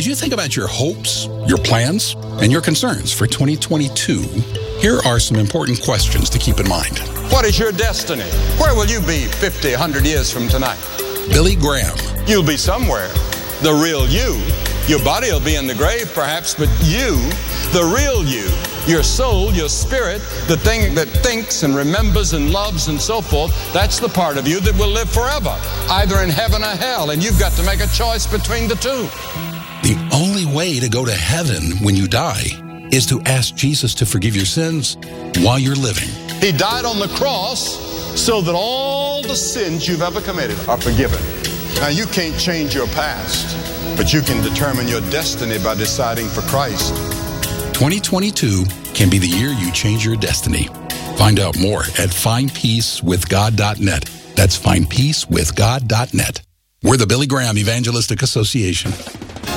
you think about your hopes, your plans, and your concerns for 2022, here are some important questions to keep in mind. What is your destiny? Where will you be 50, 100 years from tonight? Billy Graham. You'll be somewhere. The real you. Your body will be in the grave perhaps, but you, the real you, your soul, your spirit, the thing that thinks and remembers and loves and so forth, that's the part of you that will live forever, either in heaven or hell, and you've got to make a choice between the two. The only way to go to heaven when you die is to ask Jesus to forgive your sins while you're living. He died on the cross so that all the sins you've ever committed are forgiven. Now, you can't change your past, but you can determine your destiny by deciding for Christ. 2022 can be the year you change your destiny. Find out more at findpeacewithgod.net. That's findpeacewithgod.net. We're the Billy Graham Evangelistic Association.